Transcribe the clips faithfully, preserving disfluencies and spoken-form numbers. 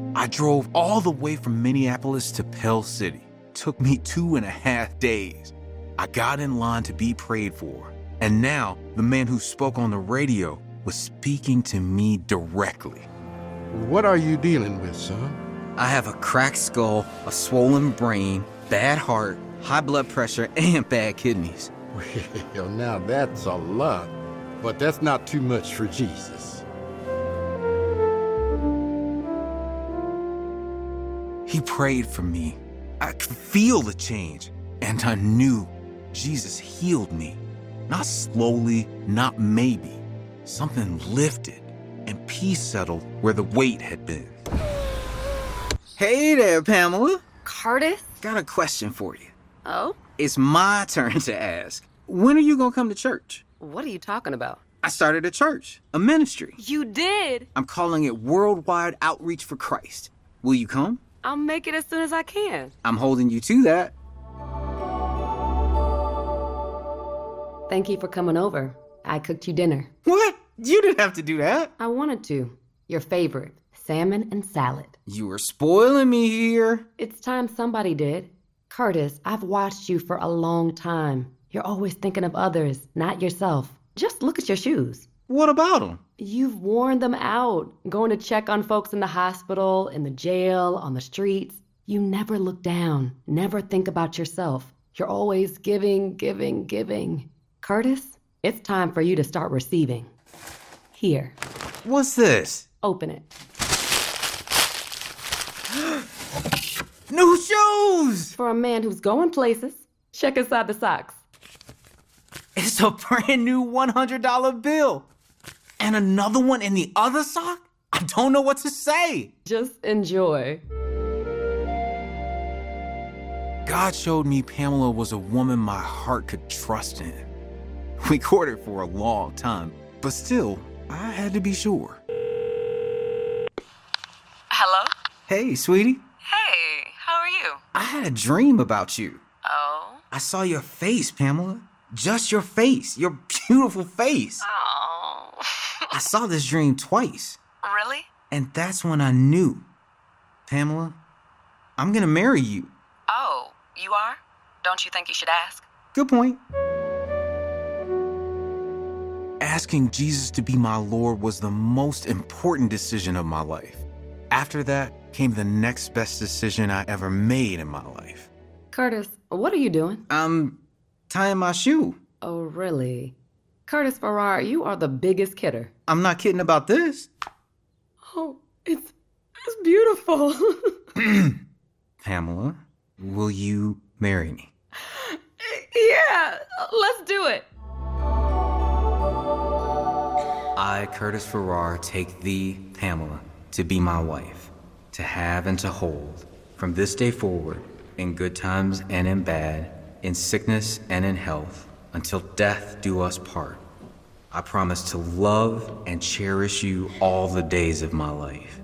I drove all the way from Minneapolis to Pell City. Took me two and a half days. I got in line to be prayed for. And now, the man who spoke on the radio was speaking to me directly. What are you dealing with, son? I have a cracked skull, a swollen brain, bad heart, high blood pressure, and bad kidneys. Well, now that's a lot. But that's not too much for Jesus. He prayed for me. I could feel the change. And I knew Jesus healed me. Not slowly, not maybe. Something lifted, and peace settled where the weight had been. Hey there, Pamela. Curtis? Got a question for you. Oh? It's my turn to ask. When are you gonna come to church? What are you talking about? I started a church, a ministry. You did? I'm calling it Worldwide Outreach for Christ. Will you come? I'll make it as soon as I can. I'm holding you to that. Thank you for coming over. I cooked you dinner. What? You didn't have to do that. I wanted to. Your favorite, salmon and salad. You were spoiling me here. It's time somebody did. Curtis, I've watched you for a long time. You're always thinking of others, not yourself. Just look at your shoes. What about them? You've worn them out, going to check on folks in the hospital, in the jail, on the streets. You never look down, never think about yourself. You're always giving, giving, giving. Curtis, it's time for you to start receiving. Here. What's this? Open it. New shoes! For a man who's going places, check inside the socks. It's a brand new one hundred dollar bill. And another one in the other sock? I don't know what to say. Just enjoy. God showed me Pamela was a woman my heart could trust in. We courted for a long time, but still, I had to be sure. Hello? Hey, sweetie. Hey, how are you? I had a dream about you. Oh? I saw your face, Pamela. Just your face. Your beautiful face. Oh. I saw this dream twice. Really? And that's when I knew. Pamela, I'm gonna marry you. Oh, you are? Don't you think you should ask? Good point. Asking Jesus to be my Lord was the most important decision of my life. After that came the next best decision I ever made in my life. Curtis, what are you doing? I'm tying my shoe. Oh, really? Curtis Farrar, you are the biggest kidder. I'm not kidding about this. Oh, it's, it's beautiful. Pamela, will you marry me? Yeah, let's do it. I, Curtis Farrar, take thee, Pamela, to be my wife, to have and to hold, from this day forward, in good times and in bad, in sickness and in health, until death do us part. I promise to love and cherish you all the days of my life.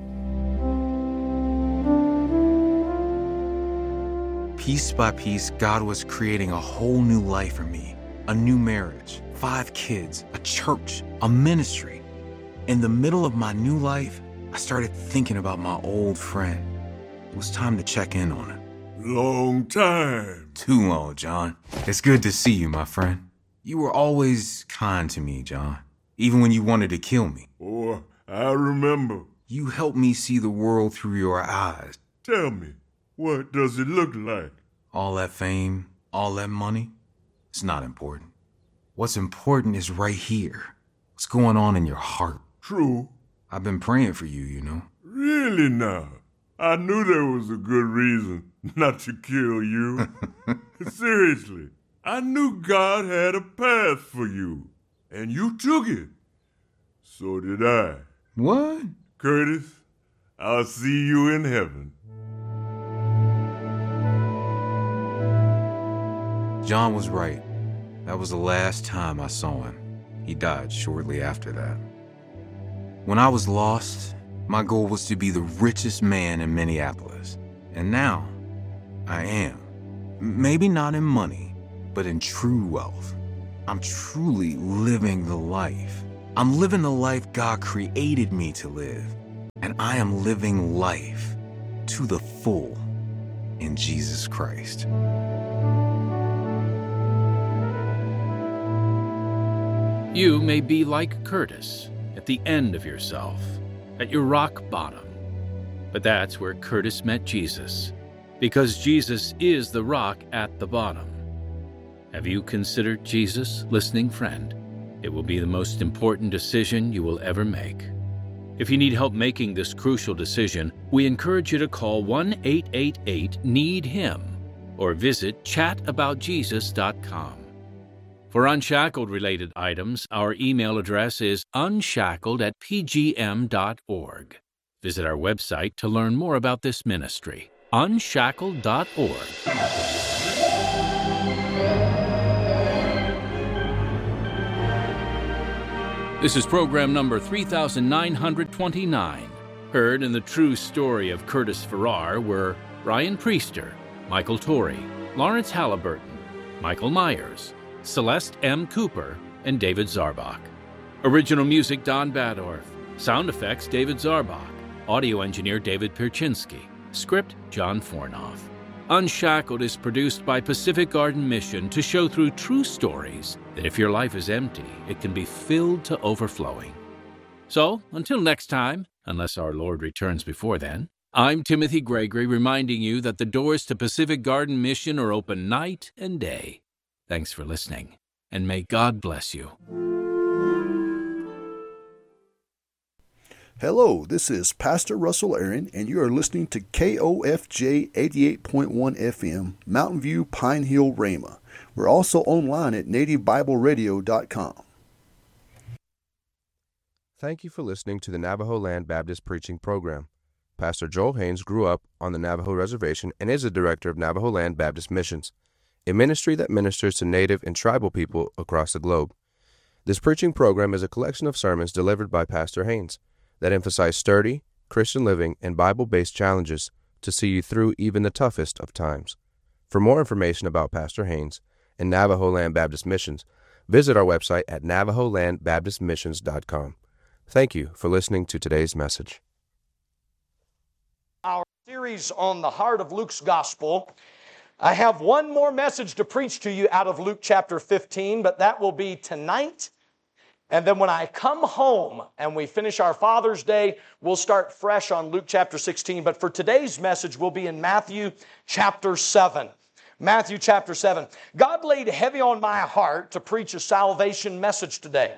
Piece by piece, God was creating a whole new life for me. A new marriage, five kids, a church, a ministry. In the middle of my new life, I started thinking about my old friend. It was time to check in on him. Long time. Too long, John. It's good to see you, my friend. You were always kind to me, John, even when you wanted to kill me. Oh, I remember. You helped me see the world through your eyes. Tell me, what does it look like? All that fame, all that money, it's not important. What's important is right here. What's going on in your heart? True. I've been praying for you, you know. Really now? I knew there was a good reason not to kill you. Seriously, I knew God had a path for you, and you took it. So did I. What? Curtis, I'll see you in heaven. John was right. That was the last time I saw him. He died shortly after that. When I was lost, my goal was to be the richest man in Minneapolis. And now, I am. Maybe not in money, but in true wealth. I'm truly living the life. I'm living the life God created me to live. and I am living life to the full in Jesus Christ. You may be like Curtis, at the end of yourself, at your rock bottom. But that's where Curtis met Jesus, because Jesus is the rock at the bottom. Have you considered Jesus, listening friend? It will be the most important decision you will ever make. If you need help making this crucial decision, we encourage you to call one eight eight eight, need him or visit chat about jesus dot com. For Unshackled-related items, our email address is unshackled at p g m dot org. Visit our website to learn more about this ministry, unshackled dot org. This is program number three thousand nine hundred twenty-nine. Heard in the true story of Curtis Farrar were Ryan Priester, Michael Torrey, Lawrence Halliburton, Michael Myers, Celeste M. Cooper, and David Zarbach. Original music, Don Badorf. Sound effects, David Zarbach. Audio engineer, David Perchinsky. Script, John Fornoff. Unshackled is produced by Pacific Garden Mission to show through true stories that if your life is empty, it can be filled to overflowing. So, until next time, unless our Lord returns before then, I'm Timothy Gregory reminding you that the doors to Pacific Garden Mission are open night and day. Thanks for listening, and may God bless you. Hello, this is Pastor Russell Aaron, and you are listening to K O F J eighty-eight point one F M, Mountain View, Pine Hill, Rama. We're also online at native bible radio dot com. Thank you for listening to the Navajo Land Baptist Preaching Program. Pastor Joel Haynes grew up on the Navajo Reservation and is the director of Navajo Land Baptist Missions, a ministry that ministers to Native and tribal people across the globe. This preaching program is a collection of sermons delivered by Pastor Haynes that emphasize sturdy, Christian living and Bible-based challenges to see you through even the toughest of times. For more information about Pastor Haynes and Navajo Land Baptist Missions, visit our website at navajo land baptist missions dot com. Thank you for listening to today's message. Our series on the heart of Luke's Gospel. I have one more message to preach to you out of Luke chapter fifteen, but that will be tonight. And then when I come home and we finish our Father's Day, we'll start fresh on Luke chapter sixteen. But for today's message, we'll be in Matthew chapter seven. Matthew chapter seven. God laid heavy on my heart to preach a salvation message today.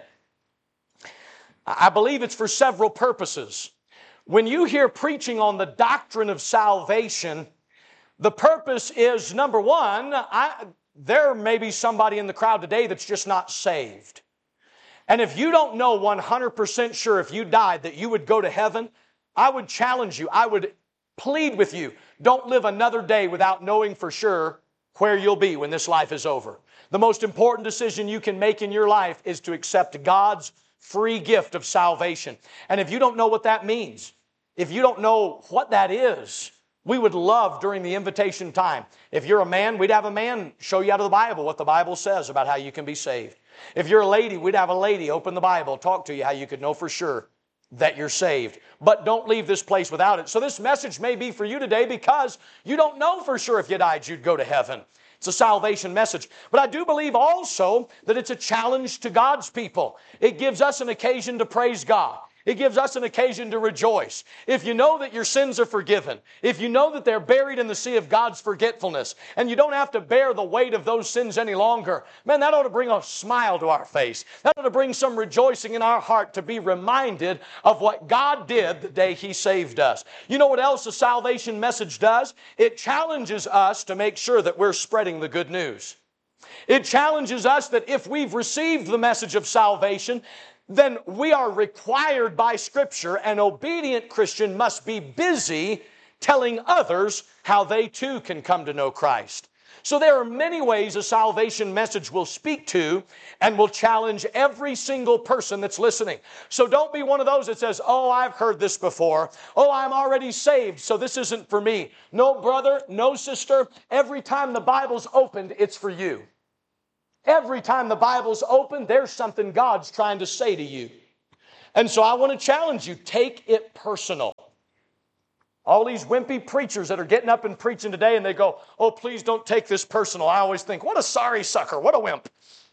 I believe it's for several purposes. When you hear preaching on the doctrine of salvation, the purpose is, number one, I, there may be somebody in the crowd today that's just not saved. And if you don't know one hundred percent sure if you died that you would go to heaven, I would challenge you, I would plead with you, don't live another day without knowing for sure where you'll be when this life is over. The most important decision you can make in your life is to accept God's free gift of salvation. And if you don't know what that means, if you don't know what that is, we would love during the invitation time. If you're a man, we'd have a man show you out of the Bible what the Bible says about how you can be saved. If you're a lady, we'd have a lady open the Bible, talk to you how you could know for sure that you're saved. But don't leave this place without it. So this message may be for you today because you don't know for sure if you died you'd go to heaven. It's a salvation message. But I do believe also that it's a challenge to God's people. It gives us an occasion to praise God. It gives us an occasion to rejoice. If you know that your sins are forgiven, if you know that they're buried in the sea of God's forgetfulness, and you don't have to bear the weight of those sins any longer, man, that ought to bring a smile to our face. That ought to bring some rejoicing in our heart to be reminded of what God did the day He saved us. You know what else the salvation message does? It challenges us to make sure that we're spreading the good news. It challenges us that if we've received the message of salvation, then we are required by Scripture, an obedient Christian must be busy telling others how they too can come to know Christ. So there are many ways a salvation message will speak to and will challenge every single person that's listening. So don't be one of those that says, oh, I've heard this before. Oh, I'm already saved, so this isn't for me. No, brother, no, sister, every time the Bible's opened, it's for you. Every time the Bible's open, there's something God's trying to say to you. And so I want to challenge you, take it personal. All these wimpy preachers that are getting up and preaching today and they go, oh, please don't take this personal. I always think, what a sorry sucker, what a wimp.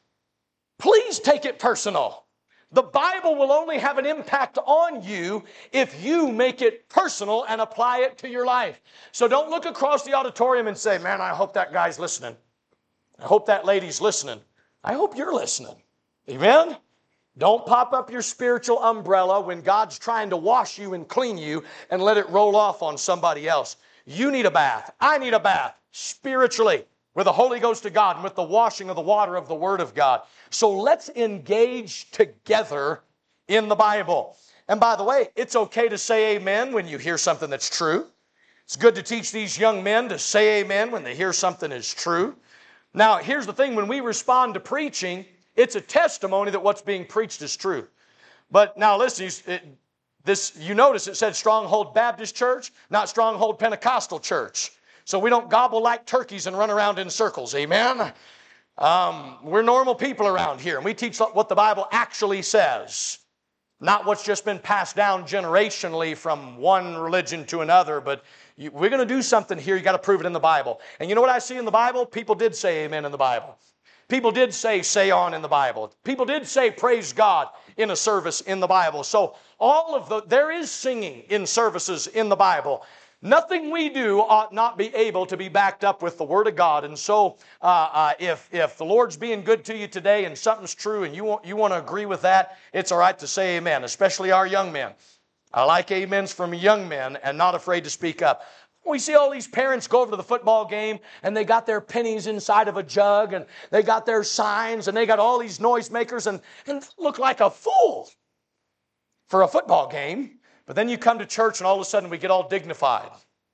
Please take it personal. The Bible will only have an impact on you if you make it personal and apply it to your life. So don't look across the auditorium and say, man, I hope that guy's listening. I hope that lady's listening. I hope you're listening. Amen? Don't pop up your spiritual umbrella when God's trying to wash you and clean you and let it roll off on somebody else. You need a bath. I need a bath spiritually with the Holy Ghost of God and with the washing of the water of the Word of God. So let's engage together in the Bible. And by the way, it's okay to say amen when you hear something that's true. It's good to teach these young men to say amen when they hear something is true. Now, here's the thing. When we respond to preaching, it's a testimony that what's being preached is true. But now listen, it, this, you notice it said Stronghold Baptist Church, not Stronghold Pentecostal Church. So we don't gobble like turkeys and run around in circles, amen? Um, we're normal people around here, and we teach what the Bible actually says. Not what's just been passed down generationally from one religion to another, but you, we're going to do something here. You got to prove it in the Bible. And you know what I see in the Bible? People did say amen in the Bible. People did say, say on in the Bible. People did say, praise God in a service in the Bible. So all of the, there is singing in services in the Bible. Nothing we do ought not be able to be backed up with the Word of God. And so uh, uh, if, if the Lord's being good to you today and something's true and you want, you want to agree with that, it's all right to say amen, especially our young men. I like amens from young men and not afraid to speak up. We see all these parents go over to the football game and they got their pennies inside of a jug and they got their signs and they got all these noisemakers and, and look like a fool for a football game. But then you come to church and all of a sudden we get all dignified.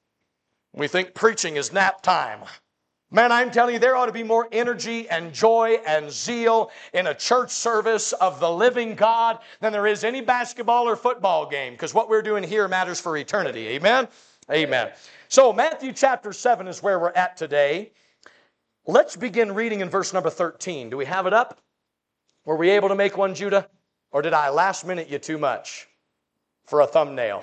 We think preaching is nap time. Man, I'm telling you, there ought to be more energy and joy and zeal in a church service of the living God than there is any basketball or football game, because what we're doing here matters for eternity. Amen? Amen. So Matthew chapter seven is where we're at today. Let's begin reading in verse number thirteen. Do we have it up? Were we able to make one, Judah? Or did I last minute you too much for a thumbnail?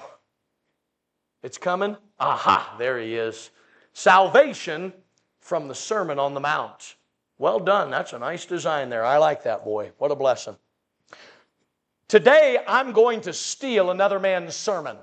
It's coming? Aha, there he is. Salvation from the Sermon on the Mount. Well done. That's a nice design there. I like that, boy. What a blessing. Today, I'm going to steal another man's sermon.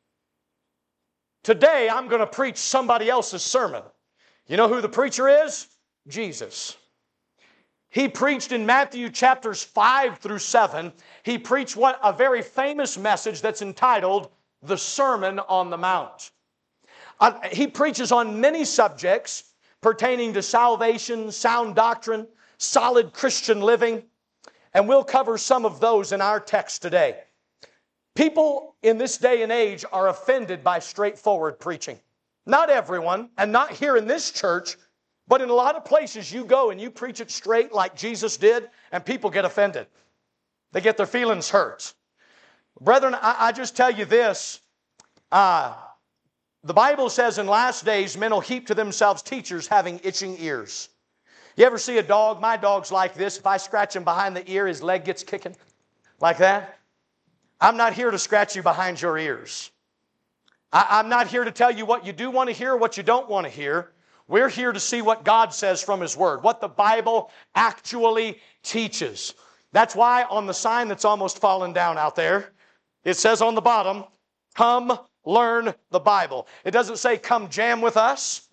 Today, I'm going to preach somebody else's sermon. You know who the preacher is? Jesus. He preached in Matthew chapters five through seven. He preached what a very famous message that's entitled The Sermon on the Mount. Uh, he preaches on many subjects pertaining to salvation, sound doctrine, solid Christian living, and we'll cover some of those in our text today. People in this day and age are offended by straightforward preaching. Not everyone, and not here in this church, but in a lot of places you go and you preach it straight like Jesus did, and people get offended. They get their feelings hurt. Brethren, I, I just tell you this. Uh, the Bible says in last days men will heap to themselves teachers having itching ears. You ever see a dog? My dog's like this. If I scratch him behind the ear, his leg gets kicking like that. I'm not here to scratch you behind your ears. I, I'm not here to tell you what you do want to hear, what you don't want to hear. We're here to see what God says from His Word, what the Bible actually teaches. That's why on the sign that's almost fallen down out there, it says on the bottom, come learn the Bible. It doesn't say come jam with us.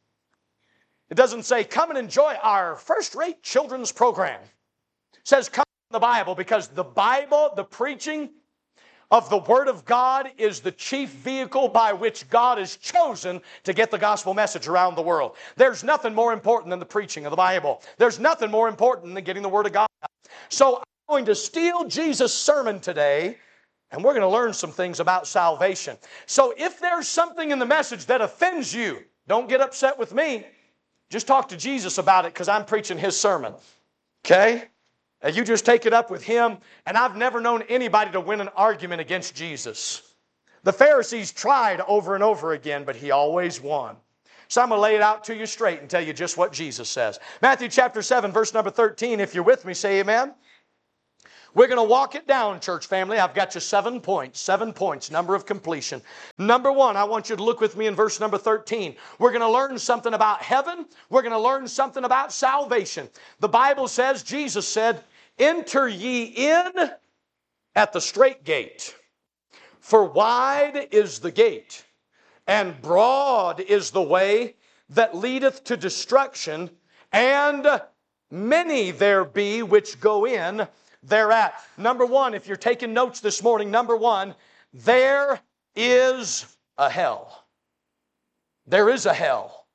It doesn't say come and enjoy our first-rate children's program. It says come learn the Bible, because the Bible, the preaching of the Word of God, is the chief vehicle by which God has chosen to get the gospel message around the world. There's nothing more important than the preaching of the Bible. There's nothing more important than getting the Word of God out. So I'm going to steal Jesus' sermon today, and we're going to learn some things about salvation. So if there's something in the message that offends you, don't get upset with me. Just talk to Jesus about it, because I'm preaching His sermon. Okay? And you just take it up with Him. And I've never known anybody to win an argument against Jesus. The Pharisees tried over and over again, but He always won. So I'm going to lay it out to you straight and tell you just what Jesus says. Matthew chapter seven, verse number thirteen. If you're with me, say amen. We're going to walk it down, church family. I've got you seven points, seven points, number of completion. Number one, I want you to look with me in verse number thirteen. We're going to learn something about heaven. We're going to learn something about salvation. The Bible says, Jesus said, enter ye in at the strait gate. For wide is the gate, and broad is the way that leadeth to destruction, and many there be which go in thereat. Number one, if you're taking notes this morning, number one, there is a hell. There is a hell.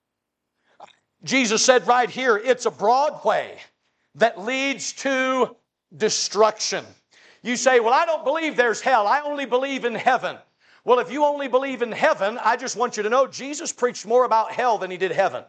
Jesus said right here, it's a broad way that leads to destruction. You say, well, I don't believe there's hell. I only believe in heaven. Well, if you only believe in heaven, I just want you to know Jesus preached more about hell than he did heaven.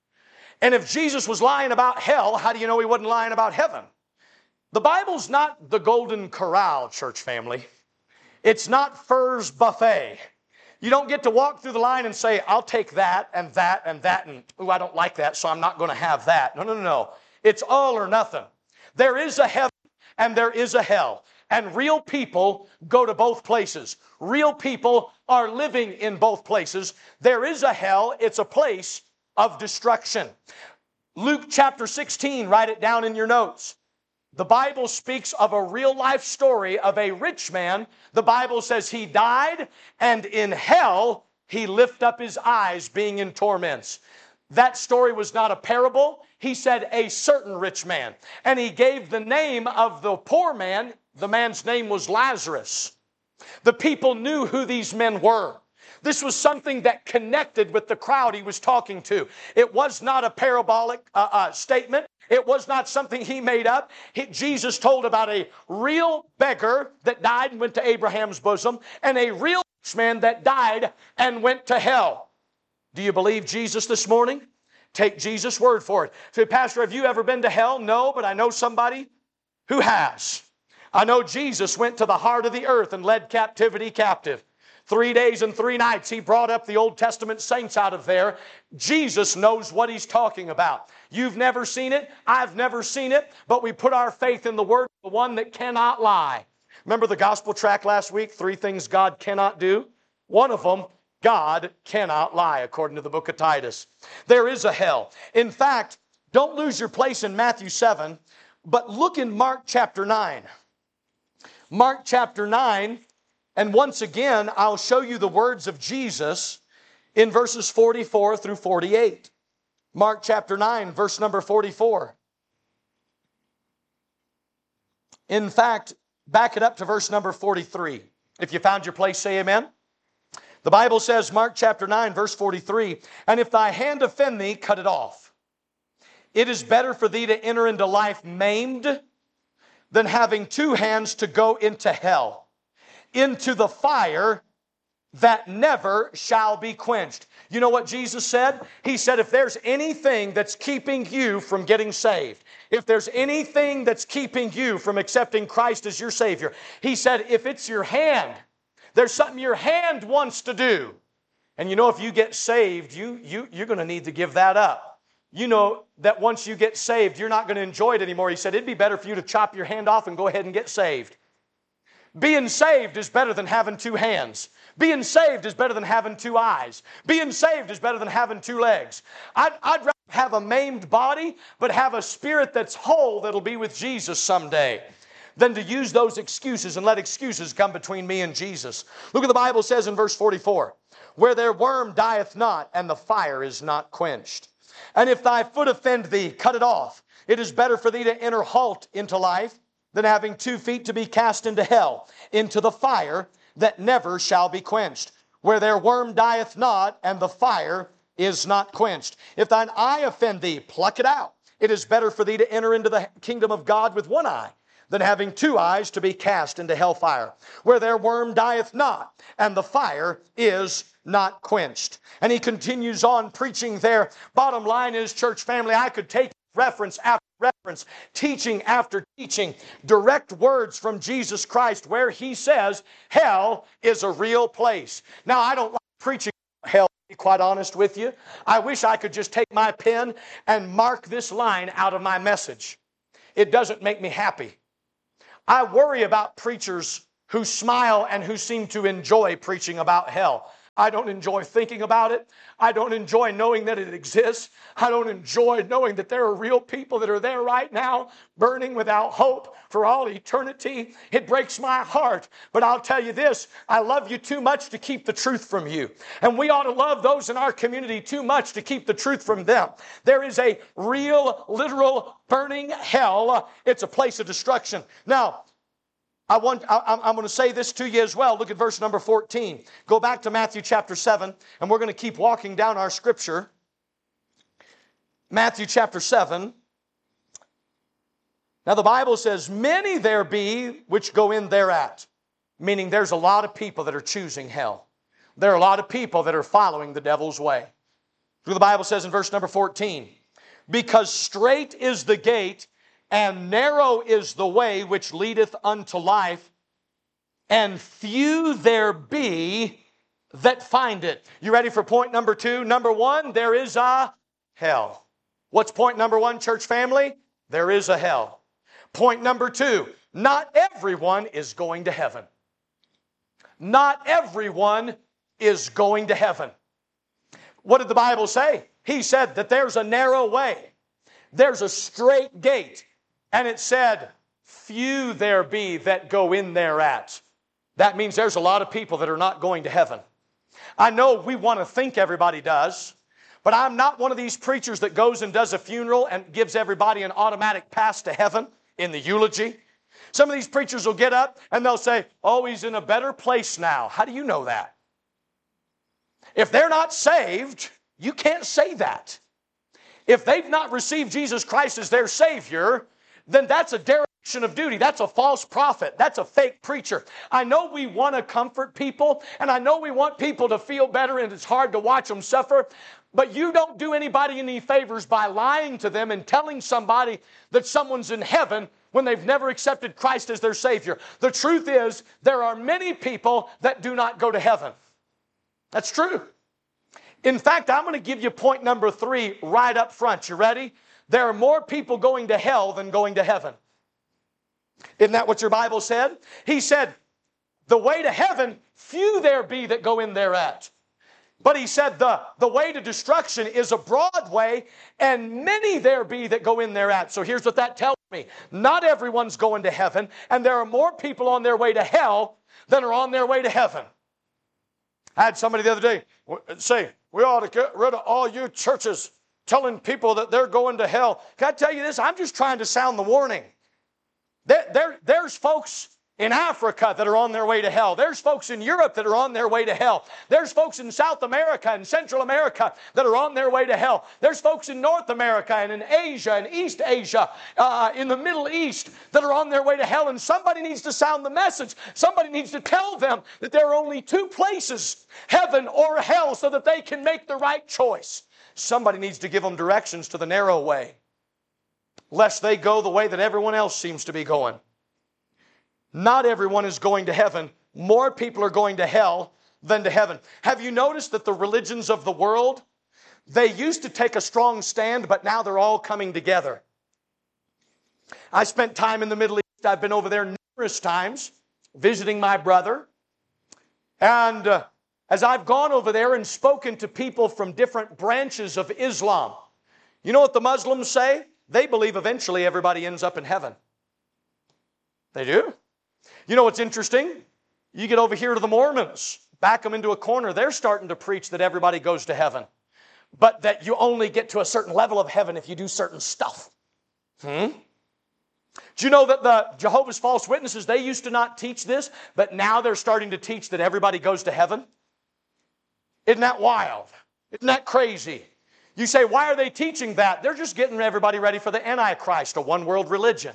And if Jesus was lying about hell, how do you know he wasn't lying about heaven? The Bible's not the Golden Corral, church family. It's not Furr's buffet. You don't get to walk through the line and say, I'll take that and that and that, and ooh, I don't like that, so I'm not going to have that. No, no, no, no. It's all or nothing. There is a heaven and there is a hell. And real people go to both places. Real people are living in both places. There is a hell. It's a place of destruction. Luke chapter sixteen, write it down in your notes. The Bible speaks of a real life story of a rich man. The Bible says he died, and in hell he lifted up his eyes, being in torments. That story was not a parable. He said a certain rich man. And he gave the name of the poor man. The man's name was Lazarus. The people knew who these men were. This was something that connected with the crowd he was talking to. It was not a parabolic uh, uh, statement. It was not something he made up. He, Jesus told about a real beggar that died and went to Abraham's bosom, and a real rich man that died and went to hell. Do you believe Jesus this morning? Take Jesus' word for it. Say, Pastor, have you ever been to hell? No, but I know somebody who has. I know Jesus went to the heart of the earth and led captivity captive. Three days and three nights, he brought up the Old Testament saints out of there. Jesus knows what he's talking about. You've never seen it. I've never seen it. But we put our faith in the word of the one that cannot lie. Remember the gospel tract last week? Three things God cannot do. One of them, God cannot lie, according to the book of Titus. There is a hell. In fact, don't lose your place in Matthew seven, but look in Mark chapter nine. Mark chapter nine. And once again, I'll show you the words of Jesus in verses forty-four through forty-eight. Mark chapter nine, verse number forty-four. In fact, back it up to verse number forty-three. If you found your place, say amen. The Bible says, Mark chapter nine, verse forty-three, and if thy hand offend thee, cut it off. It is better for thee to enter into life maimed than having two hands to go into hell, into the fire that never shall be quenched. You know what Jesus said? He said, if there's anything that's keeping you from getting saved, if there's anything that's keeping you from accepting Christ as your Savior, he said, if it's your hand, there's something your hand wants to do. And you know, if you get saved, you, you, you're going to need to give that up. You know that once you get saved, you're not going to enjoy it anymore. He said, it'd be better for you to chop your hand off and go ahead and get saved. Being saved is better than having two hands. Being saved is better than having two eyes. Being saved is better than having two legs. I'd, I'd rather have a maimed body, but have a spirit that's whole that'll be with Jesus someday, than to use those excuses and let excuses come between me and Jesus. Look what the Bible says in verse forty-four. Where their worm dieth not, and the fire is not quenched. And if thy foot offend thee, cut it off. It is better for thee to enter halt into life, than having two feet to be cast into hell, into the fire that never shall be quenched, where their worm dieth not, and the fire is not quenched. If thine eye offend thee, pluck it out. It is better for thee to enter into the kingdom of God with one eye, than having two eyes to be cast into hellfire, where their worm dieth not, and the fire is not quenched. And he continues on preaching there. Bottom line is, church family, I could take reference after reference, teaching after teaching, direct words from Jesus Christ where he says hell is a real place. Now, I don't like preaching hell, to be quite honest with you. I wish I could just take my pen and mark this line out of my message. It doesn't make me happy. I worry about preachers who smile and who seem to enjoy preaching about hell. I don't enjoy thinking about it. I don't enjoy knowing that it exists. I don't enjoy knowing that there are real people that are there right now burning without hope for all eternity. It breaks my heart. But I'll tell you this, I love you too much to keep the truth from you. And we ought to love those in our community too much to keep the truth from them. There is a real, literal burning hell. It's a place of destruction. Now, I want, I, I'm going to say this to you as well. Look at verse number fourteen. Go back to Matthew chapter seven, and we're going to keep walking down our scripture. Matthew chapter seven. Now the Bible says, many there be which go in thereat. Meaning there's a lot of people that are choosing hell. There are a lot of people that are following the devil's way. Look what the Bible says in verse number fourteen. Because strait is the gate, and narrow is the way which leadeth unto life, and few there be that find it. You ready for point number two? Number one, there is a hell. What's point number one, church family? There is a hell. Point number two, not everyone is going to heaven. Not everyone is going to heaven. What did the Bible say? He said that there's a narrow way. There's a straight gate. And it said, few there be that go in thereat. That means there's a lot of people that are not going to heaven. I know we want to think everybody does, but I'm not one of these preachers that goes and does a funeral and gives everybody an automatic pass to heaven in the eulogy. Some of these preachers will get up and they'll say, oh, he's in a better place now. How do you know that? If they're not saved, you can't say that. If they've not received Jesus Christ as their Savior, then that's a dereliction of duty. That's a false prophet. That's a fake preacher. I know we want to comfort people, and I know we want people to feel better, and it's hard to watch them suffer, but you don't do anybody any favors by lying to them and telling somebody that someone's in heaven when they've never accepted Christ as their Savior. The truth is, there are many people that do not go to heaven. That's true. In fact, I'm going to give you point number three right up front. You ready? There are more people going to hell than going to heaven. Isn't that what your Bible said? He said, the way to heaven, few there be that go in thereat. But he said, the, the way to destruction is a broad way, and many there be that go in thereat. So here's what that tells me. Not everyone's going to heaven, and there are more people on their way to hell than are on their way to heaven. I had somebody the other day say, we ought to get rid of all you churches telling people that they're going to hell. Can I tell you this? I'm just trying to sound the warning. There, there, there's folks in Africa that are on their way to hell. There's folks in Europe that are on their way to hell. There's folks in South America and Central America that are on their way to hell. There's folks in North America and in Asia and East Asia, uh, in the Middle East that are on their way to hell. And somebody needs to sound the message. Somebody needs to tell them that there are only two places, heaven or hell, so that they can make the right choice. Somebody needs to give them directions to the narrow way, lest they go the way that everyone else seems to be going. Not everyone is going to heaven. More people are going to hell than to heaven. Have you noticed that the religions of the world, they used to take a strong stand, but now they're all coming together? I spent time in the Middle East. I've been over there numerous times visiting my brother. And uh, as I've gone over there and spoken to people from different branches of Islam, you know what the Muslims say? They believe eventually everybody ends up in heaven. They do. You know what's interesting? You get over here to the Mormons, back them into a corner. They're starting to preach that everybody goes to heaven, but that you only get to a certain level of heaven if you do certain stuff. Hmm? Do you know that the Jehovah's False Witnesses, they used to not teach this, but now they're starting to teach that everybody goes to heaven? Isn't that wild? Isn't that crazy? You say, why are they teaching that? They're just getting everybody ready for the Antichrist, a one-world religion.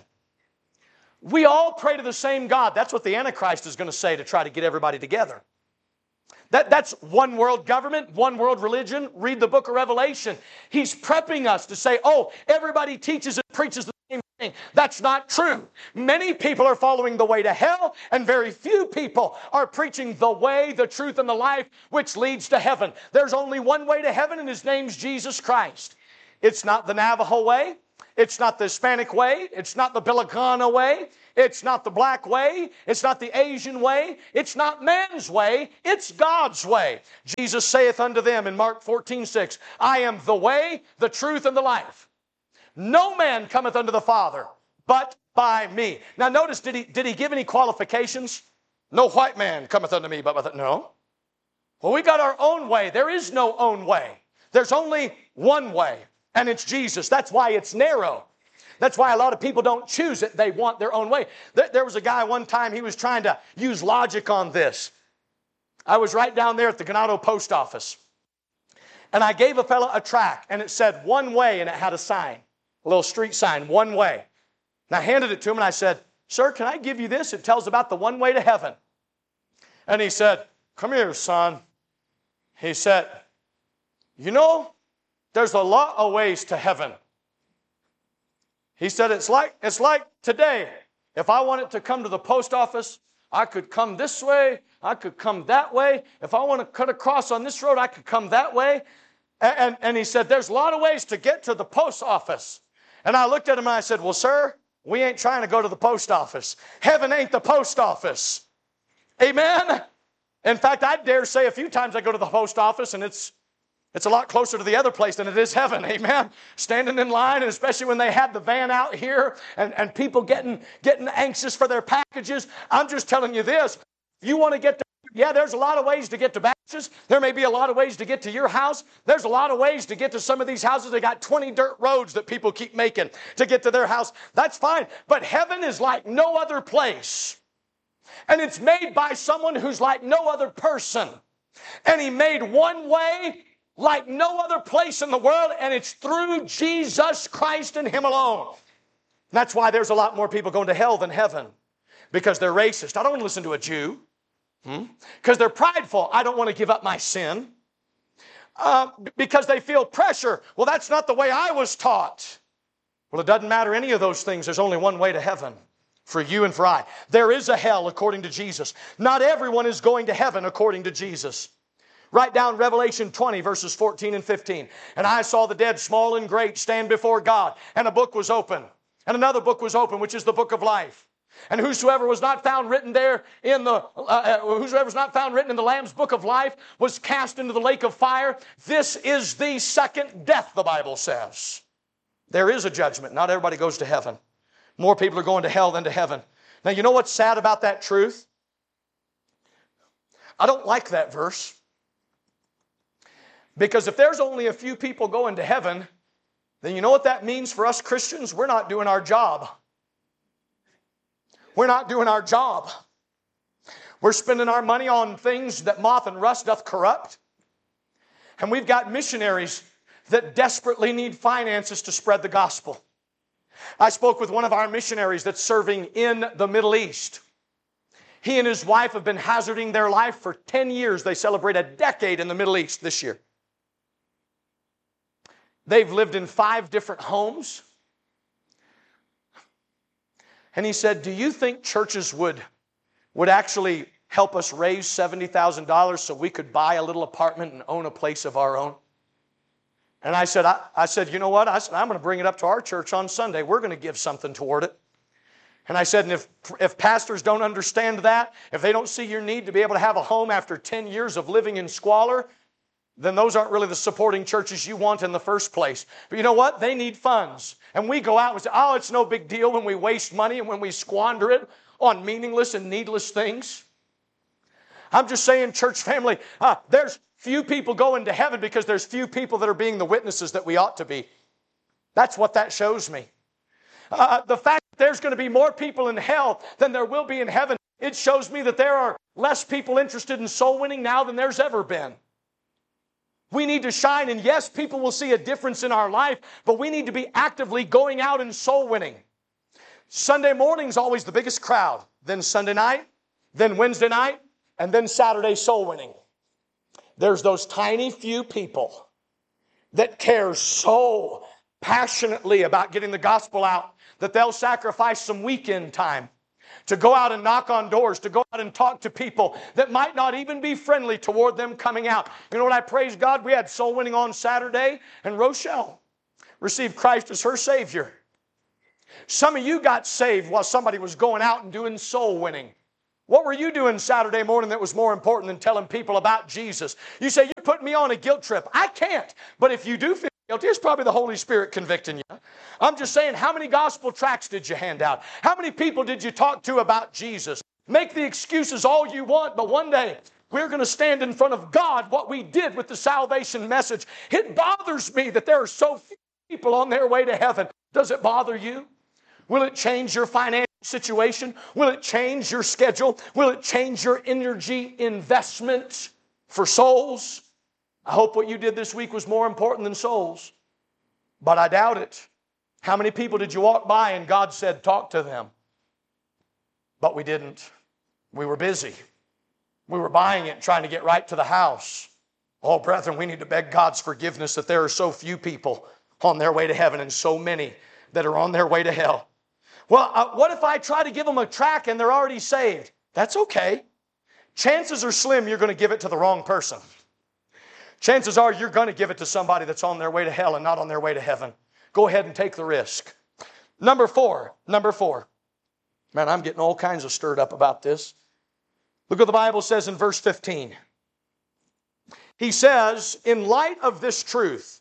We all pray to the same God. That's what the Antichrist is going to say to try to get everybody together. That, that's one world government, one world religion. Read the book of Revelation. He's prepping us to say, oh, everybody teaches and preaches the same thing. That's not true. Many people are following the way to hell, and very few people are preaching the way, the truth, and the life which leads to heaven. There's only one way to heaven, and His name's Jesus Christ. It's not the Navajo way. It's not the Hispanic way. It's not the Biligana way. It's not the black way. It's not the Asian way. It's not man's way. It's God's way. Jesus saith unto them in Mark fourteen six, I am the way, the truth, and the life. No man cometh unto the Father but by me. Now notice, did he, did he give any qualifications? No white man cometh unto me but by the... No. Well, we got our own way. There is no own way. There's only one way, and it's Jesus. That's why it's narrow. That's why a lot of people don't choose it. They want their own way. There was a guy one time, he was trying to use logic on this. I was right down there at the Ganado post office. And I gave a fella a tract, and it said one way, and it had a sign, a little street sign, one way. And I handed it to him, and I said, sir, can I give you this? It tells about the one way to heaven. And he said, come here, son. He said, you know, there's a lot of ways to heaven. He said, it's like, it's like today. If I wanted to come to the post office, I could come this way. I could come that way. If I want to cut across on this road, I could come that way. And, and, and he said, there's a lot of ways to get to the post office. And I looked at him and I said, well, sir, we ain't trying to go to the post office. Heaven ain't the post office. Amen? In fact, I dare say a few times I go to the post office and it's It's a lot closer to the other place than it is heaven, amen? Standing in line, and especially when they had the van out here and, and people getting, getting anxious for their packages. I'm just telling you this. If you want to get to, yeah, there's a lot of ways to get to Baptist. There may be a lot of ways to get to your house. There's a lot of ways to get to some of these houses. They got twenty dirt roads that people keep making to get to their house. That's fine. But heaven is like no other place. And it's made by someone who's like no other person. And He made one way like no other place in the world, and it's through Jesus Christ and Him alone. And that's why there's a lot more people going to hell than heaven, because they're racist. I don't want to listen to a Jew. Because hmm? they're prideful. I don't want to give up my sin. Uh, because they feel pressure. Well, that's not the way I was taught. Well, it doesn't matter any of those things. There's only one way to heaven for you and for I. There is a hell according to Jesus. Not everyone is going to heaven according to Jesus. Write down Revelation twenty, verses fourteen and fifteen. And I saw the dead, small and great, stand before God. And a book was open. And another book was open, which is the book of life. And whosoever was not found written there in the, uh, whosoever was not found written in the Lamb's book of life was cast into the lake of fire. This is the second death, the Bible says. There is a judgment. Not everybody goes to heaven. More people are going to hell than to heaven. Now, you know what's sad about that truth? I don't like that verse. Because if there's only a few people going to heaven, then you know what that means for us Christians? We're not doing our job. We're not doing our job. We're spending our money on things that moth and rust doth corrupt. And we've got missionaries that desperately need finances to spread the gospel. I spoke with one of our missionaries that's serving in the Middle East. He and his wife have been hazarding their life for ten years. They celebrate a decade in the Middle East this year. They've lived in five different homes. And he said, do you think churches would, would actually help us raise seventy thousand dollars so we could buy a little apartment and own a place of our own? And I said, I, I said, you know what? I said, I'm going to bring it up to our church on Sunday. We're going to give something toward it. And I said, and if, if pastors don't understand that, if they don't see your need to be able to have a home after ten years of living in squalor, then those aren't really the supporting churches you want in the first place. But you know what? They need funds. And we go out and say, oh, it's no big deal when we waste money and when we squander it on meaningless and needless things. I'm just saying, church family, uh, there's few people going to heaven because there's few people that are being the witnesses that we ought to be. That's what that shows me. Uh, the fact that there's going to be more people in hell than there will be in heaven, it shows me that there are less people interested in soul winning now than there's ever been. We need to shine, and yes, people will see a difference in our life, but we need to be actively going out and soul winning. Sunday morning's always the biggest crowd, then Sunday night, then Wednesday night, and then Saturday soul winning. There's those tiny few people that care so passionately about getting the gospel out that they'll sacrifice some weekend time to go out and knock on doors, to go out and talk to people that might not even be friendly toward them coming out. You know what, I praise God, we had soul winning on Saturday in Rochelle. received Christ as her Savior. Some of you got saved while somebody was going out and doing soul winning. What were you doing Saturday morning that was more important than telling people about Jesus? You say, you're putting me on a guilt trip. I can't. But if you do feel guilty, it's probably the Holy Spirit convicting you. I'm just saying, how many gospel tracts did you hand out? How many people did you talk to about Jesus? Make the excuses all you want, but one day we're going to stand in front of God what we did with the salvation message. It bothers me that there are so few people on their way to heaven. Does it bother you? Will it change your financial situation? Will it change your schedule? Will it change your energy investment for souls? I hope what you did this week was more important than souls, but I doubt it. How many people did you walk by and God said, talk to them? But we didn't. We were busy. We were buying it, trying to get right to the house. Oh, brethren, we need to beg God's forgiveness that there are so few people on their way to heaven and so many that are on their way to hell. Well, uh, what if I try to give them a tract and they're already saved? That's okay. Chances are slim you're going to give it to the wrong person. Chances are you're going to give it to somebody that's on their way to hell and not on their way to heaven. Go ahead and take the risk. Number four, number four. Man, I'm getting all kinds of stirred up about this. Look what the Bible says in verse fifteen. He says, in light of this truth,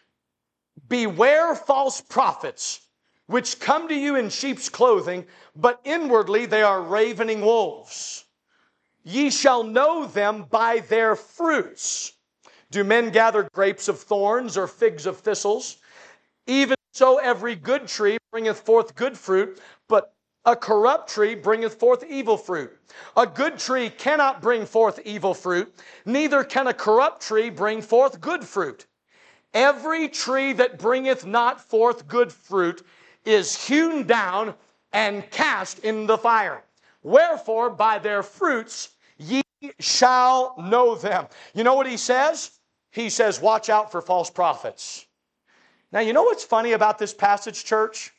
beware false prophets, which come to you in sheep's clothing, but inwardly they are ravening wolves. Ye shall know them by their fruits. Do men gather grapes of thorns or figs of thistles? Even so every good tree bringeth forth good fruit, but a corrupt tree bringeth forth evil fruit. A good tree cannot bring forth evil fruit, neither can a corrupt tree bring forth good fruit. Every tree that bringeth not forth good fruit is hewn down and cast in the fire. Wherefore, by their fruits ye shall know them. You know what he says? He says, watch out for false prophets. Now, you know what's funny about this passage, church?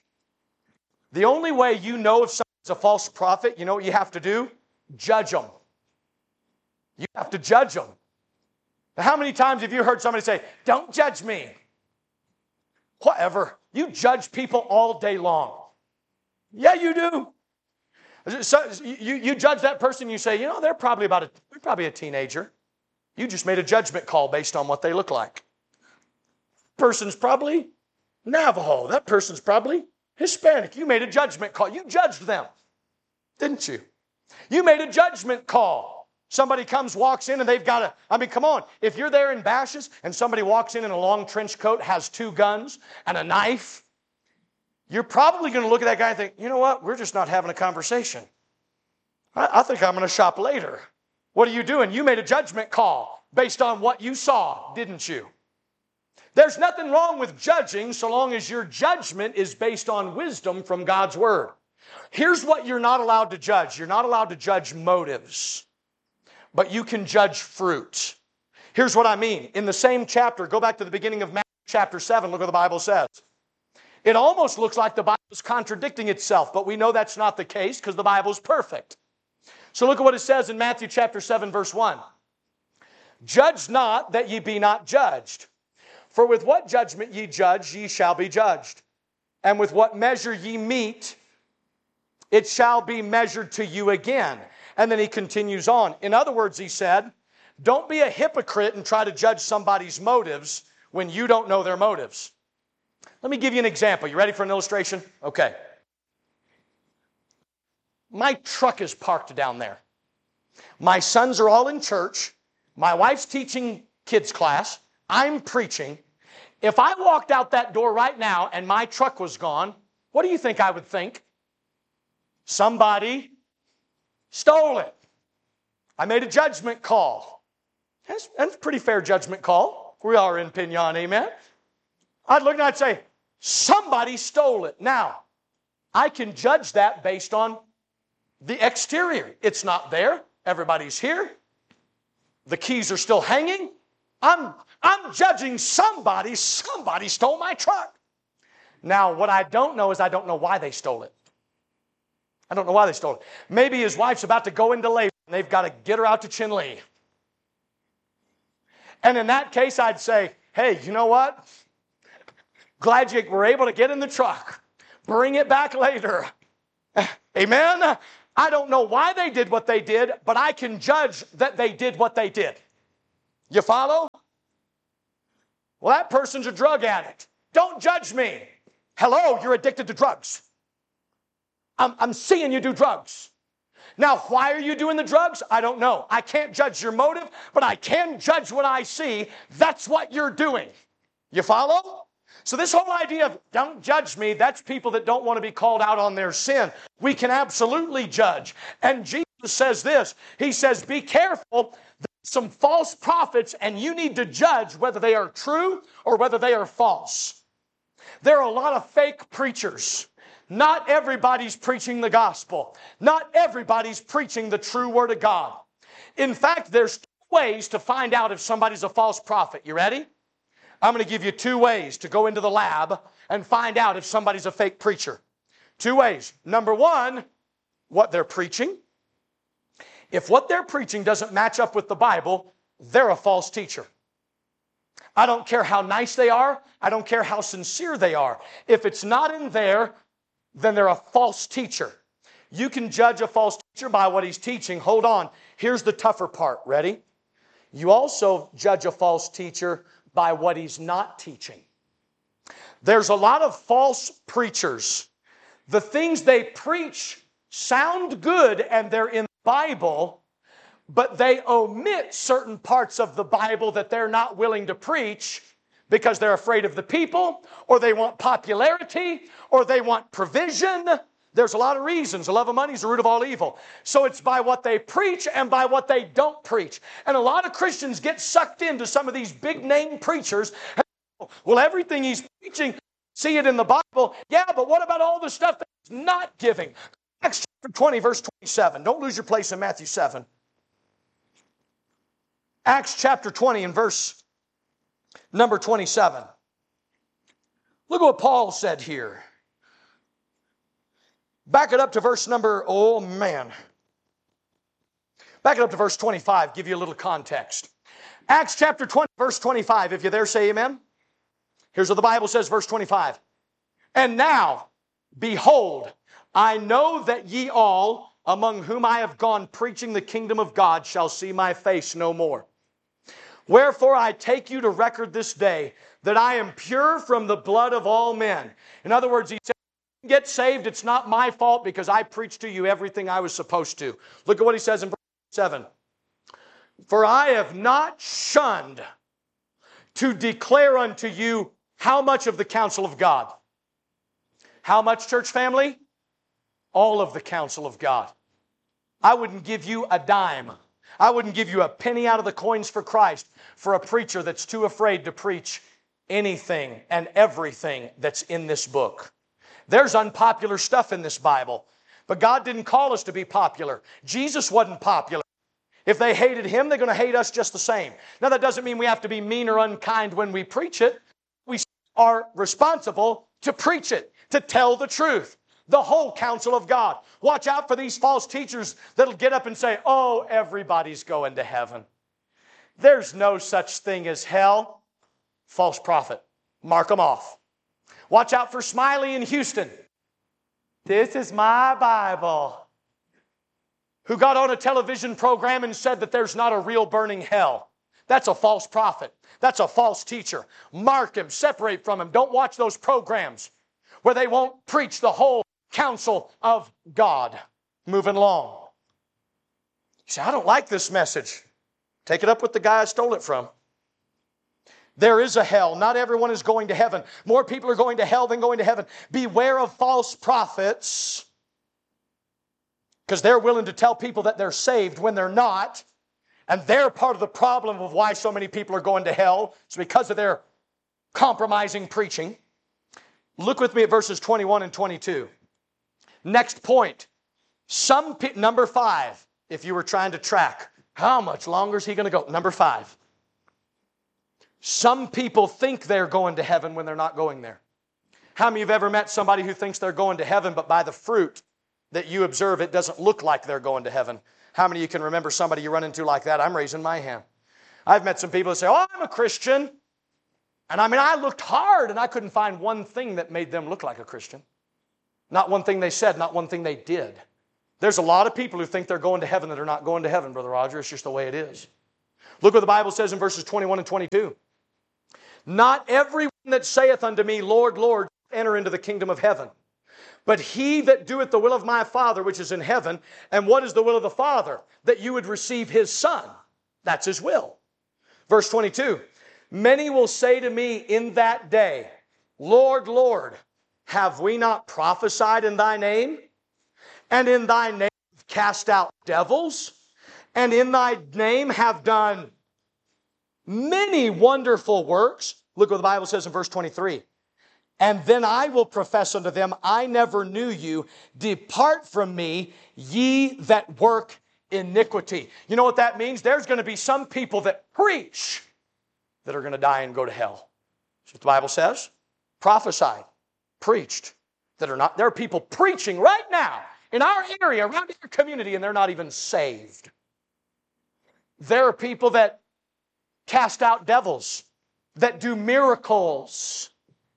The only way you know if someone's a false prophet, you know what you have to do? Judge them. You have to judge them. Now, how many times have you heard somebody say, don't judge me? Whatever. You judge people all day long. Yeah, you do. So, you, you judge that person, you say, you know, they're probably about a, they're probably a teenager. You just made a judgment call based on what they look like. Person's probably Navajo. That person's probably Hispanic. You made a judgment call. You judged them, didn't you? You made a judgment call. Somebody comes, walks in, and they've got a, I mean, come on. If you're there in Bashes and somebody walks in in a long trench coat, has two guns and a knife, you're probably going to look at that guy and think, you know what? We're just not having a conversation. I, I think I'm going to shop later. What are you doing? You made a judgment call based on what you saw, didn't you? There's nothing wrong with judging so long as your judgment is based on wisdom from God's Word. Here's what you're not allowed to judge. You're not allowed to judge motives, but you can judge fruit. Here's what I mean. In the same chapter, go back to the beginning of Matthew chapter seven, look what the Bible says. It almost looks like the Bible is contradicting itself, but we know that's not the case because the Bible is perfect. So look at what it says in Matthew chapter seven, verse one. Judge not that ye be not judged. For with what judgment ye judge, ye shall be judged. And with what measure ye meet, it shall be measured to you again. And then he continues on. In other words, he said, don't be a hypocrite and try to judge somebody's motives when you don't know their motives. Let me give you an example. You ready for an illustration? Okay. My truck is parked down there. My sons are all in church. My wife's teaching kids class. I'm preaching. If I walked out that door right now and my truck was gone, what do you think I would think? Somebody stole it. I made a judgment call. That's, that's a pretty fair judgment call. We are in Pinyon, amen? I'd look and I'd say, somebody stole it. Now, I can judge that based on the exterior. It's not there. Everybody's here. The keys are still hanging. I'm, I'm judging somebody. Somebody stole my truck. Now, what I don't know is I don't know why they stole it. I don't know why they stole it. Maybe his wife's about to go into labor and they've got to get her out to Chinle. And in that case, I'd say, hey, you know what? Glad you were able to get in the truck. Bring it back later. Amen? I don't know why they did what they did, but I can judge that they did what they did. You follow? Well, that person's a drug addict. Don't judge me. Hello, you're addicted to drugs. I'm, I'm seeing you do drugs. Now, why are you doing the drugs? I don't know. I can't judge your motive, but I can judge what I see. That's what you're doing. You follow? So this whole idea of don't judge me, that's people that don't want to be called out on their sin. We can absolutely judge. And Jesus says this. He says, be careful. There's some false prophets, and you need to judge whether they are true or whether they are false. There are a lot of fake preachers. Not everybody's preaching the gospel. Not everybody's preaching the true word of God. In fact, there's two ways to find out if somebody's a false prophet. You ready? I'm going to give you two ways to go into the lab and find out if somebody's a fake preacher. Two ways. Number one, what they're preaching. If what they're preaching doesn't match up with the Bible, they're a false teacher. I don't care how nice they are. I don't care how sincere they are. If it's not in there, then they're a false teacher. You can judge a false teacher by what he's teaching. Hold on. Here's the tougher part. Ready? You also judge a false teacher by what he's not teaching. There's a lot of false preachers. The things they preach sound good and they're in the Bible, but they omit certain parts of the Bible that they're not willing to preach because they're afraid of the people, or they want popularity, or they want provision. There's a lot of reasons. The love of money is the root of all evil. So it's by what they preach and by what they don't preach. And a lot of Christians get sucked into some of these big name preachers. Well, everything he's preaching, see it in the Bible. Yeah, but what about all the stuff that he's not giving? Acts chapter twenty, verse twenty-seven. Don't lose your place in Matthew seven. Acts chapter twenty and verse number twenty-seven. Look at what Paul said here. Back it up to verse number, oh man. Back it up to verse twenty-five, give you a little context. Acts chapter twenty, verse twenty-five. If you're there, say amen. Here's what the Bible says, verse twenty-five. And now, behold, I know that ye all, among whom I have gone preaching the kingdom of God, shall see my face no more. Wherefore I take you to record this day, that I am pure from the blood of all men. In other words, he said, get saved, it's not my fault because I preached to you everything I was supposed to. Look at what he says in verse seven. For I have not shunned to declare unto you how much of the counsel of God. How much, church family? All of the counsel of God. I wouldn't give you a dime. I wouldn't give you a penny out of the coins for Christ for a preacher that's too afraid to preach anything and everything that's in this book. There's unpopular stuff in this Bible, but God didn't call us to be popular. Jesus wasn't popular. If they hated Him, they're going to hate us just the same. Now, that doesn't mean we have to be mean or unkind when we preach it. We are responsible to preach it, to tell the truth, the whole counsel of God. Watch out for these false teachers that'll get up and say, oh, everybody's going to heaven. There's no such thing as hell. False prophet. Mark them off. Watch out for Smiley in Houston. This is my Bible. Who got on a television program and said that there's not a real burning hell. That's a false prophet. That's a false teacher. Mark him. Separate from him. Don't watch those programs where they won't preach the whole counsel of God. Moving along. You say, I don't like this message. Take it up with the guy I stole it from. There is a hell. Not everyone is going to heaven. More people are going to hell than going to heaven. Beware of false prophets, because they're willing to tell people that they're saved when they're not. And they're part of the problem of why so many people are going to hell. It's because of their compromising preaching. Look with me at verses twenty-one and twenty-two. Next point. Some pe- number five, if you were trying to track, how much longer is he going to go? Number five. Some people think they're going to heaven when they're not going there. How many of you have ever met somebody who thinks they're going to heaven, but by the fruit that you observe, it doesn't look like they're going to heaven? How many of you can remember somebody you run into like that? I'm raising my hand. I've met some people who say, oh, I'm a Christian. And I mean, I looked hard and I couldn't find one thing that made them look like a Christian. Not one thing they said, not one thing they did. There's a lot of people who think they're going to heaven that are not going to heaven, Brother Roger. It's just the way it is. Look what the Bible says in verses twenty-one and twenty-two. Not everyone that saith unto me, Lord, Lord, enter into the kingdom of heaven, but he that doeth the will of my Father which is in heaven. And what is the will of the Father? That you would receive His Son. That's His will. Verse twenty-two. Many will say to me in that day, Lord, Lord, have we not prophesied in thy name? And in thy name cast out devils? And in thy name have done many wonderful works? Look what the Bible says in verse twenty-three. And then I will profess unto them, I never knew you. Depart from me, ye that work iniquity. You know what that means? There's going to be some people that preach that are going to die and go to hell. That's what the Bible says. Prophesied, preached, that are not. There are people preaching right now in our area, around our community, and they're not even saved. There are people that cast out devils, that do miracles,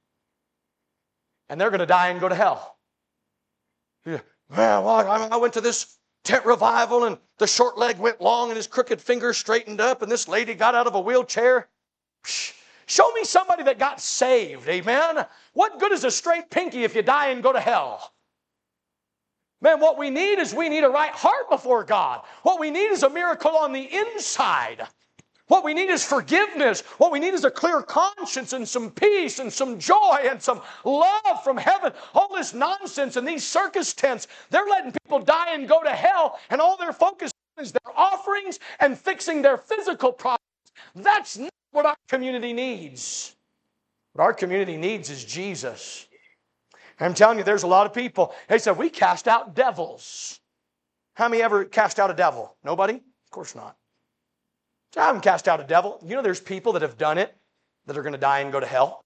and they're going to die and go to hell. Yeah. Well, I went to this tent revival and the short leg went long and his crooked finger straightened up and this lady got out of a wheelchair. Show me somebody that got saved, amen? What good is a straight pinky if you die and go to hell? Man, what we need is we need a right heart before God. What we need is a miracle on the inside. What we need is forgiveness. What we need is a clear conscience and some peace and some joy and some love from heaven. All this nonsense and these circus tents, they're letting people die and go to hell, and all their focus is their offerings and fixing their physical problems. That's not what our community needs. What our community needs is Jesus. I'm telling you, there's a lot of people. They said, we cast out devils. How many ever cast out a devil? Nobody? Of course not. I haven't cast out a devil. You know, there's people that have done it that are going to die and go to hell.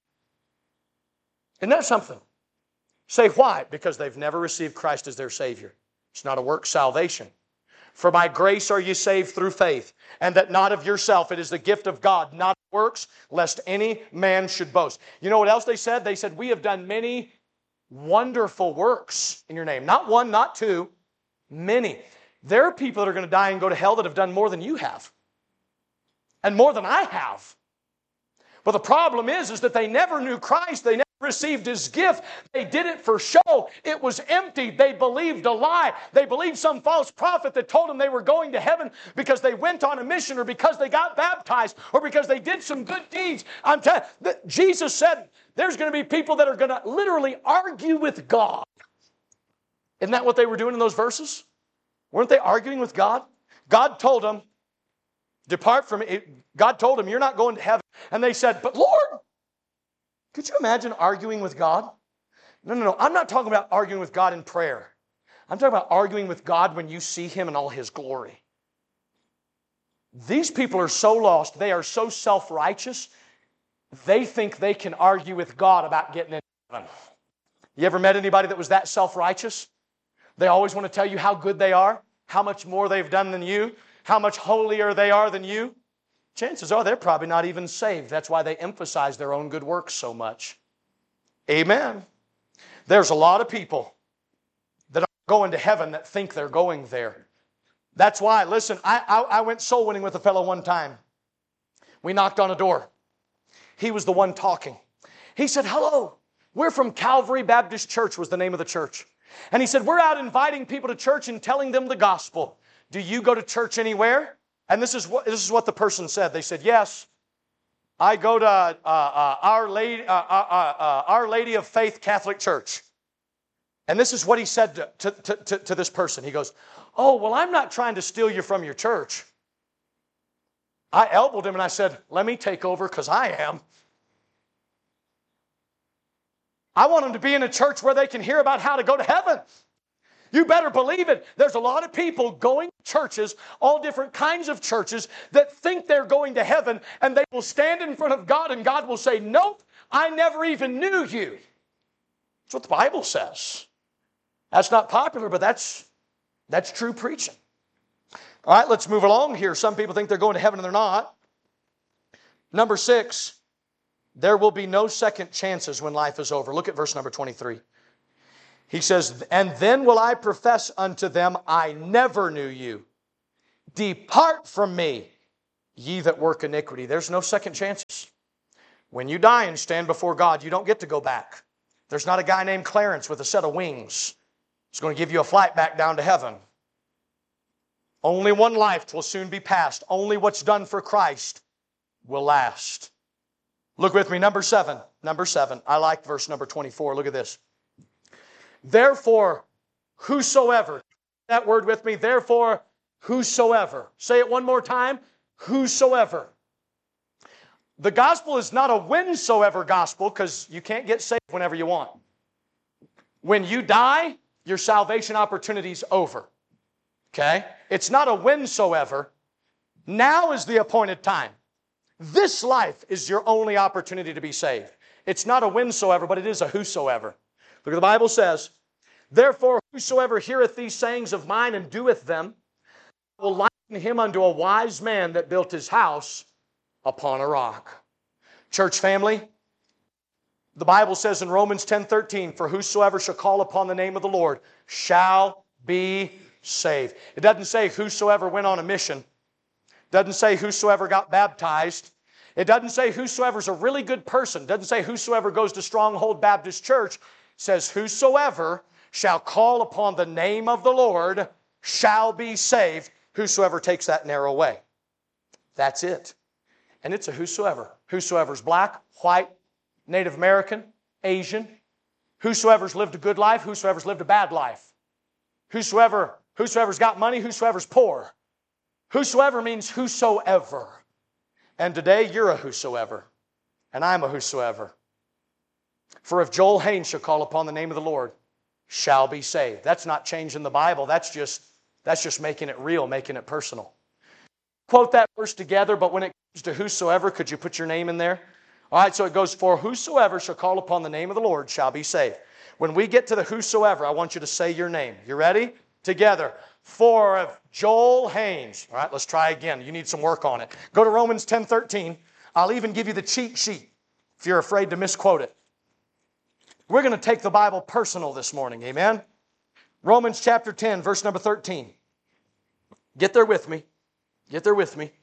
Isn't that something? Say why? Because they've never received Christ as their Savior. It's not a work salvation. For by grace are ye saved through faith, and that not of yourself. It is the gift of God, not works, lest any man should boast. You know what else they said? They said, we have done many wonderful works in your name. Not one, not two, many. There are people that are going to die and go to hell that have done more than you have. And more than I have. But the problem is, is that they never knew Christ. They never received His gift. They did it for show. It was empty. They believed a lie. They believed some false prophet that told them they were going to heaven because they went on a mission or because they got baptized or because they did some good deeds. I'm telling you, Jesus said there's going to be people that are going to literally argue with God. Isn't that what they were doing in those verses? Weren't they arguing with God? God told them, depart from me. God told them, you're not going to heaven. And they said, but Lord, could you imagine arguing with God? No, no, no. I'm not talking about arguing with God in prayer. I'm talking about arguing with God when you see Him in all His glory. These people are so lost. They are so self-righteous. They think they can argue with God about getting into heaven. You ever met anybody that was that self-righteous? They always want to tell you how good they are, how much more they've done than you, how much holier they are than you. Chances are they're probably not even saved. That's why they emphasize their own good works so much. Amen. There's a lot of people that are going to heaven that think they're going there. That's why, listen, I, I, I went soul winning with a fellow one time. We knocked on a door. He was the one talking. He said, hello, we're from Calvary Baptist Church was the name of the church. And he said, we're out inviting people to church and telling them the gospel. Do you go to church anywhere? And this is what, this is what the person said. They said, yes, I go to uh, uh, Our Lady, uh, uh, uh, Our Lady of Faith Catholic Church. And this is what he said to, to, to, to this person. He goes, oh, well, I'm not trying to steal you from your church. I elbowed him and I said, let me take over because I am. I want them to be in a church where they can hear about how to go to heaven. You better believe it. There's a lot of people going to churches, all different kinds of churches, that think they're going to heaven, and they will stand in front of God and God will say, nope, I never even knew you. That's what the Bible says. That's not popular, but that's, that's true preaching. All right, let's move along here. Some people think they're going to heaven and they're not. Number six, There will be no second chances when life is over. Look at verse number twenty-three. He says, and then will I profess unto them, I never knew you. Depart from me, ye that work iniquity. There's no second chances. When you die and stand before God, you don't get to go back. There's not a guy named Clarence with a set of wings. He's going to give you a flight back down to heaven. Only one life will soon be passed. Only what's done for Christ will last. Look with me, number seven. Number seven. I like verse number twenty-four. Look at this. Therefore, whosoever. That word with me. Therefore, whosoever. Say it one more time. Whosoever. The gospel is not a whensoever gospel because you can't get saved whenever you want. When you die, your salvation opportunity is over. Okay? It's not a whensoever. Now is the appointed time. This life is your only opportunity to be saved. It's not a whensoever, but it is a whosoever. Look at the Bible says, therefore whosoever heareth these sayings of mine and doeth them, I will liken him unto a wise man that built his house upon a rock. Church family, the Bible says in Romans ten thirteen, for whosoever shall call upon the name of the Lord shall be saved. It doesn't say whosoever went on a mission. It doesn't say whosoever got baptized. It doesn't say whosoever's a really good person. It doesn't say whosoever goes to Stronghold Baptist Church. It says whosoever shall call upon the name of the Lord shall be saved. Whosoever takes that narrow way. That's it. And it's a whosoever. Whosoever's black, white, Native American, Asian. Whosoever's lived a good life, whosoever's lived a bad life. Whosoever, whosoever's got money, whosoever's poor. Whosoever means whosoever. And today you're a whosoever. And I'm a whosoever. For if Joel Haynes shall call upon the name of the Lord, shall be saved. That's not changing the Bible. That's just, that's just making it real, making it personal. Quote that verse together, but when it comes to whosoever, could you put your name in there? All right, so it goes, for whosoever shall call upon the name of the Lord shall be saved. When we get to the whosoever, I want you to say your name. You ready? Together. For Joel Haynes. All right, let's try again. You need some work on it. Go to Romans ten thirteen. I'll even give you the cheat sheet if you're afraid to misquote it. We're going to take the Bible personal this morning. Amen? Romans chapter ten, verse number thirteen. Get there with me. Get there with me.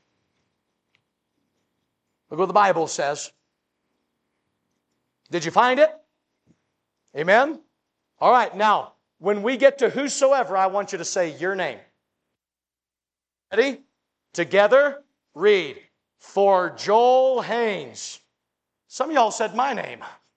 Look what the Bible says. Did you find it? Amen? All right, now, when we get to whosoever, I want you to say your name. Ready? Together, read. For Joel Haynes. Some of y'all said my name.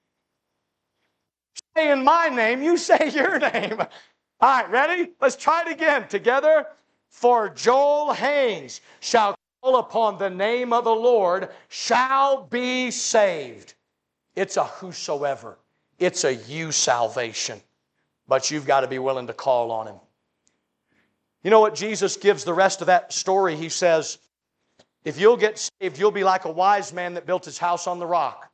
Saying my name, you say your name. All right, ready? Let's try it again. Together. For Joel Haynes shall call upon the name of the Lord, shall be saved. It's a whosoever. It's a you salvation. But you've got to be willing to call on Him. You know what Jesus gives the rest of that story? He says, if you'll get saved, you'll be like a wise man that built his house on the rock.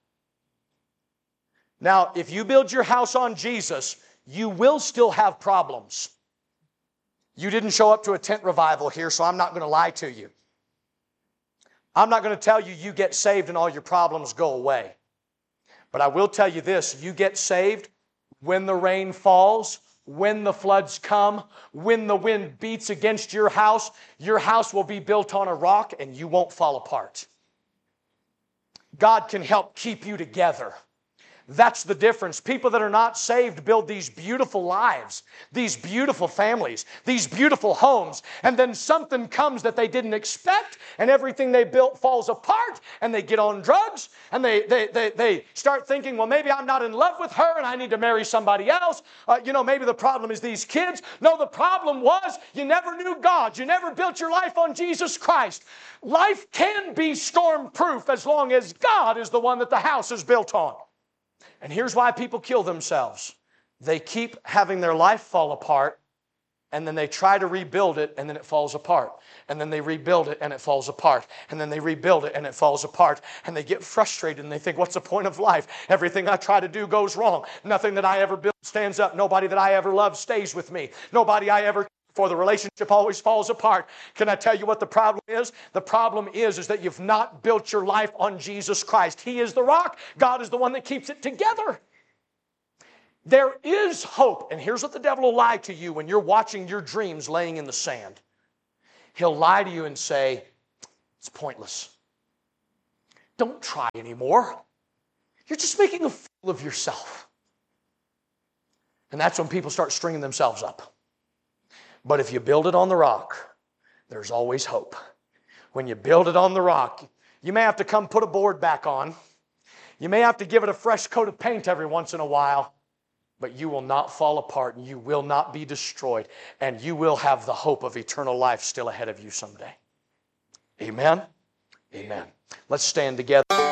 Now, if you build your house on Jesus, you will still have problems. You didn't show up to a tent revival here, so I'm not going to lie to you. I'm not going to tell you you get saved and all your problems go away. But I will tell you this, you get saved when the rain falls, when the floods come, when the wind beats against your house, your house will be built on a rock and you won't fall apart. God can help keep you together. That's the difference. People that are not saved build these beautiful lives, these beautiful families, these beautiful homes, and then something comes that they didn't expect, and everything they built falls apart, and they get on drugs, and they they they, they start thinking, well, maybe I'm not in love with her, and I need to marry somebody else. Uh, you know, maybe the problem is these kids. No, the problem was you never knew God. You never built your life on Jesus Christ. Life can be storm-proof as long as God is the one that the house is built on. And here's why people kill themselves. They keep having their life fall apart, and then they try to rebuild it, and then it falls apart. And then they rebuild it, and it falls apart. And then they rebuild it, and it falls apart. And they get frustrated, and they think, what's the point of life? Everything I try to do goes wrong. Nothing that I ever build stands up. Nobody that I ever loved stays with me. Nobody I ever For the relationship always falls apart. Can I tell you what the problem is? The problem is, is that you've not built your life on Jesus Christ. He is the rock. God is the one that keeps it together. There is hope. And here's what the devil will lie to you when you're watching your dreams laying in the sand. He'll lie to you and say, it's pointless. Don't try anymore. You're just making a fool of yourself. And that's when people start stringing themselves up. But if you build it on the rock, there's always hope. When you build it on the rock, you may have to come put a board back on. You may have to give it a fresh coat of paint every once in a while. But you will not fall apart and you will not be destroyed. And you will have the hope of eternal life still ahead of you someday. Amen? Amen. Let's stand together.